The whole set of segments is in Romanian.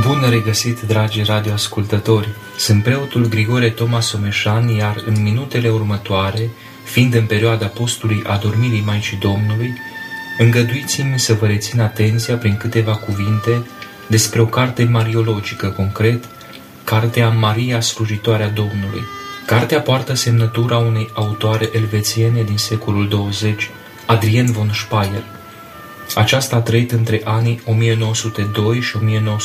Bun regăsit, dragi radioascultători! Sunt preotul Grigore Toma Someșan, iar în minutele următoare, fiind în perioada postului Adormirii Maicii Domnului, îngăduiți-mi să vă rețin atenția prin câteva cuvinte despre o carte mariologică, concret, Cartea Maria Slujitoarea Domnului. Cartea poartă semnătura unei autoare elvețiene din secolul 20, Adrienne von Speyer. Aceasta a trăit între anii 1902 și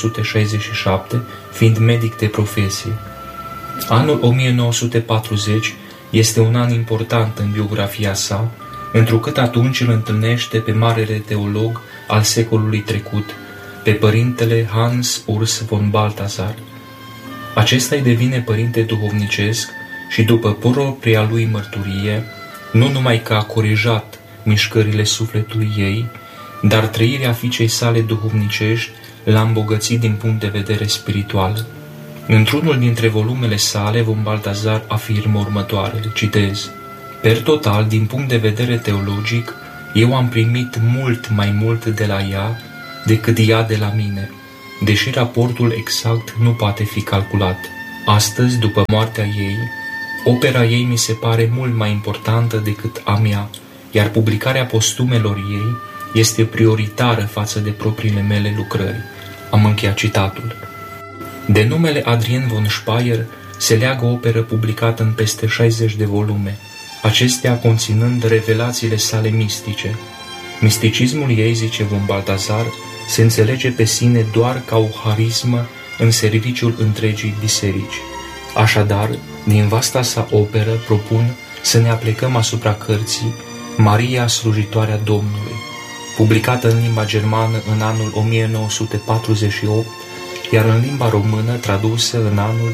1967, fiind medic de profesie. Anul 1940 este un an important în biografia sa, întrucât atunci îl întâlnește pe marele teolog al secolului trecut, pe părintele Hans Urs von Balthasar. Acesta îi devine părinte duhovnicesc și după propria lui mărturie, nu numai că a corijat mișcările sufletului ei, dar trăirea fiicei sale duhovnicești l-a îmbogățit din punct de vedere spiritual. Într-unul dintre volumele sale, von Balthasar afirmă următoarele, citez: Per total, din punct de vedere teologic, eu am primit mult mai mult de la ea decât ea de la mine, deși raportul exact nu poate fi calculat. Astăzi, după moartea ei, opera ei mi se pare mult mai importantă decât a mea, iar publicarea postumelor ei este prioritară față de propriile mele lucrări. Am încheiat citatul. De numele Adrienne von Speyer se leagă o operă publicată în peste 60 de volume, acestea conținând revelațiile sale mistice. Misticismul ei, zice von Balthasar, se înțelege pe sine doar ca o harismă în serviciul întregii biserici. Așadar, din vasta sa operă, propun să ne aplecăm asupra cărții Maria Slujitoarea Domnului, publicată în limba germană în anul 1948, iar în limba română tradusă în anul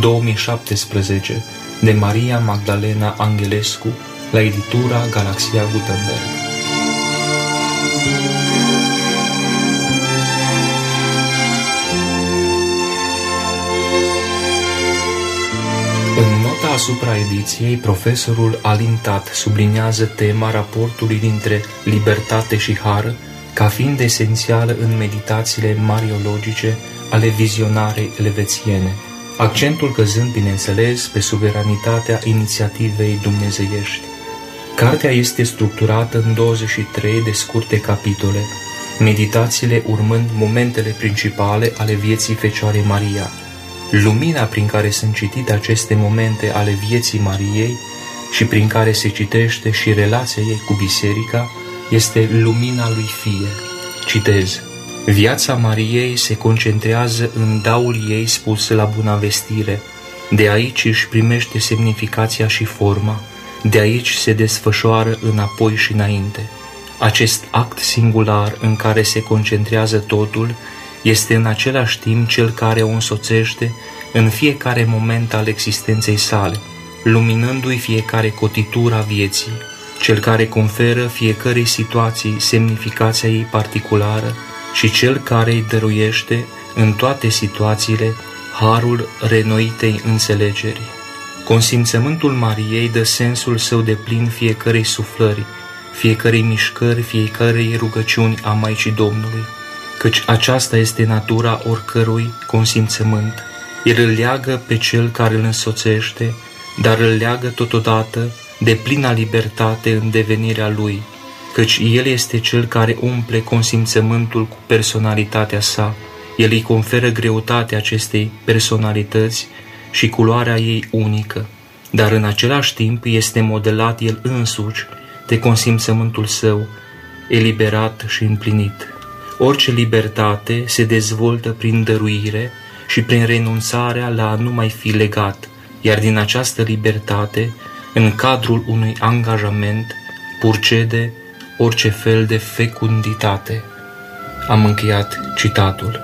2017 de Maria Magdalena Angelescu la editura Galaxia Gutenberg. În nota asupra ediției, profesorul Alin Tat subliniază tema raportului dintre libertate și har ca fiind esențială în meditațiile mariologice ale vizionarei elvețiene, accentul căzând, bineînțeles, pe suveranitatea inițiativei dumnezeiești. Cartea este structurată în 23 de scurte capitole, meditațiile urmând momentele principale ale vieții Fecioarei Maria. Lumina prin care sunt citite aceste momente ale vieții Mariei și prin care se citește și relația ei cu biserica este lumina lui Fie. Citez: Viața Mariei se concentrează în daul ei spus la Buna Vestire. De aici își primește semnificația și forma, de aici se desfășoară înapoi și înainte. Acest act singular în care se concentrează totul este în același timp cel care o însoțește în fiecare moment al existenței sale, luminându-i fiecare cotitură a vieții, cel care conferă fiecărei situații semnificația ei particulară și cel care îi dăruiește în toate situațiile harul renoitei înțelegeri. Consimțământul Mariei dă sensul său deplin fiecărei suflări, fiecărei mișcări, fiecărei rugăciuni a Maicii Domnului, căci aceasta este natura oricărui consimțământ. El îl leagă pe cel care îl însoțește, dar îl leagă totodată de plina libertate în devenirea lui, căci el este cel care umple consimțământul cu personalitatea sa. El îi conferă greutatea acestei personalități și culoarea ei unică, dar în același timp este modelat el însuși de consimțământul său, eliberat și împlinit. Orice libertate se dezvoltă prin dăruire și prin renunțarea la a nu mai fi legat, iar din această libertate, în cadrul unui angajament, purcede orice fel de fecunditate. Am încheiat citatul.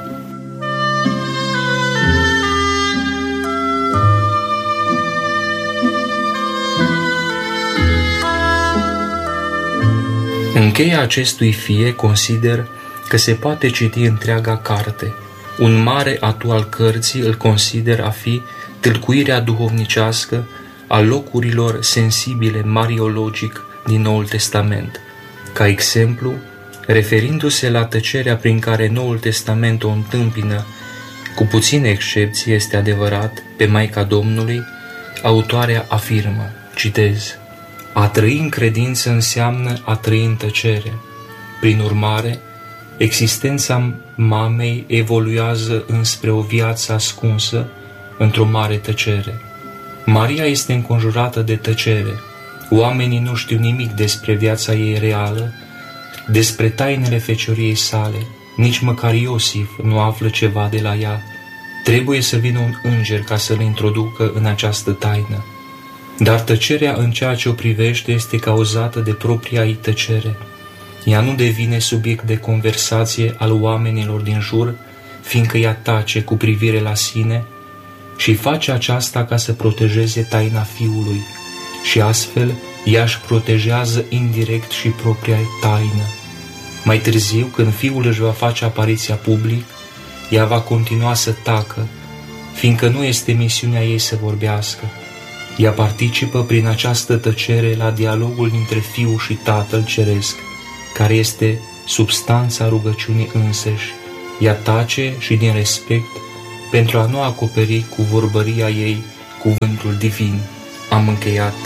În cheia acestui fie consider că se poate citi întreaga carte. Un mare atu al cărții îl consider a fi tâlcuirea duhovnicească a locurilor sensibile mariologic din Noul Testament. Ca exemplu, referindu-se la tăcerea prin care Noul Testament o întâmpină Cu puține excepții, este adevărat, pe Maica Domnului, autoarea afirmă, citez, a trăi în credință înseamnă a trăi în tăcere. Prin urmare, existența mamei evoluează înspre o viață ascunsă într-o mare tăcere. Maria este înconjurată de tăcere. Oamenii nu știu nimic despre viața ei reală, despre tainele fecioriei sale. Nici măcar Iosif nu află ceva de la ea. Trebuie să vină un înger ca să le introducă în această taină. Dar tăcerea în ceea ce o privește este cauzată de propria ei tăcere. Ea nu devine subiect de conversație al oamenilor din jur, fiindcă ea tace cu privire la sine și face aceasta ca să protejeze taina Fiului și astfel ea își protejează indirect și propria taină. Mai târziu, când Fiul își va face apariția public, ea va continua să tacă, fiindcă nu este misiunea ei să vorbească. Ea participă prin această tăcere la dialogul dintre Fiul și Tatăl Ceresc, care este substanța rugăciunii înseși. Ea tace și din respect, pentru a nu acoperi cu vorbăria ei cuvântul divin. Am încheiat.